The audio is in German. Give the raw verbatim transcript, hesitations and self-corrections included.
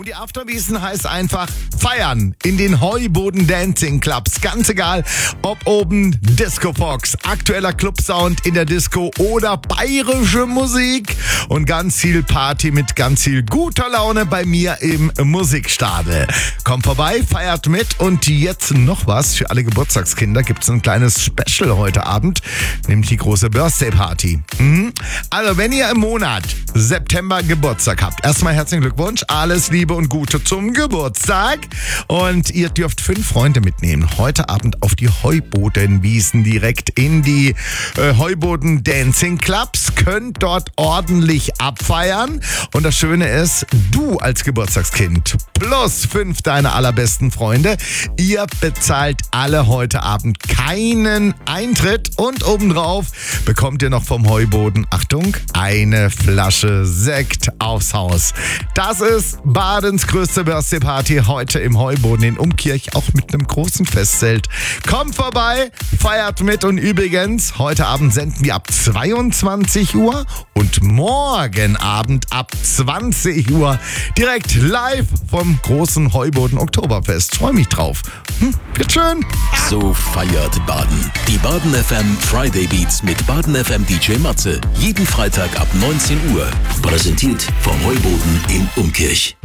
Und die Afterwiesen heißt einfach feiern in den Heuboden Dancing Clubs. Ganz egal, ob oben Disco Fox, aktueller Clubsound in der Disco oder bayerische Musik und ganz viel Party mit ganz viel guter Laune bei mir im Musikstadel. Kommt vorbei, feiert mit und jetzt noch was. Für alle Geburtstagskinder gibt es ein kleines Special heute Abend, nämlich die große Birthday Party. Mhm. Also wenn ihr im Monat September Geburtstag habt, erstmal herzlichen Glückwunsch, alles Liebe und Gute zum Geburtstag. Und ihr dürft fünf Freunde mitnehmen. Heute Abend auf die Heubodenwiesen direkt in die äh, Heuboden Dancing Clubs. Könnt dort ordentlich abfeiern. Und das Schöne ist, du als Geburtstagskind plus fünf deiner allerbesten Freunde, ihr bezahlt alle heute Abend keinen Eintritt. Und obendrauf bekommt ihr noch vom Heuboden, Achtung, eine Flasche Sekt aufs Haus. Das ist Badens größte Birthday Party heute im Heuboden in Umkirch, auch mit einem großen Festzelt. Kommt vorbei, feiert mit und übrigens, heute Abend senden wir ab zweiundzwanzig Uhr und morgen Abend ab zwanzig Uhr direkt live vom großen Heuboden Oktoberfest. Freue mich drauf. Hm, wird schön. So feiert Baden. Die Baden F M Friday Beats mit Baden F M D J Matze. Jeden Freitag ab neunzehn Uhr. Präsentiert vom Heuboden in Umkirch.